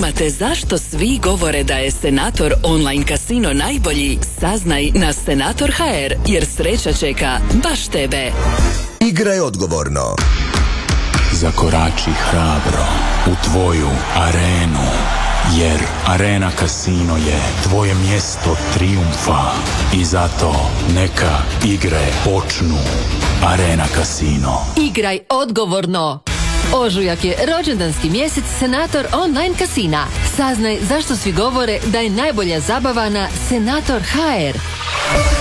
zanimate zašto svi govore da je Senator online kasino najbolji? Saznaj na Senator.hr, jer sreća čeka baš tebe. Igraj odgovorno. Zakorači hrabro u tvoju arenu, jer Arena Casino je tvoje mjesto trijumfa i zato neka igre počnu. Arena Casino. Igraj odgovorno. Ožujak je rođendanski mjesec Senator online kasina. Saznaj zašto svi govore da je najbolja zabava na Senator.hr.